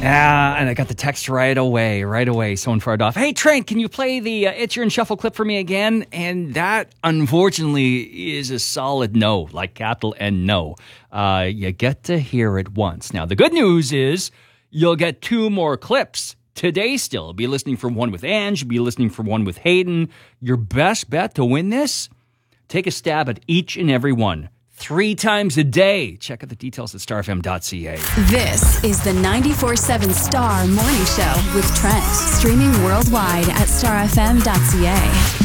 Yeah, and I got the text right away. Someone fired off, "Hey, Trent, can you play the Itcher and Shuffle clip for me again?" And that, unfortunately, is a solid no, like capital N no. You get to hear it once. Now, the good news is you'll get 2 more clips today still. Be listening for one with Ange, be listening for one with Hayden. Your best bet to win this? Take a stab at each and every one. 3 times a day. Check out the details at starfm.ca. This is the 94.7 Star Morning Show with Trent. Streaming worldwide at starfm.ca.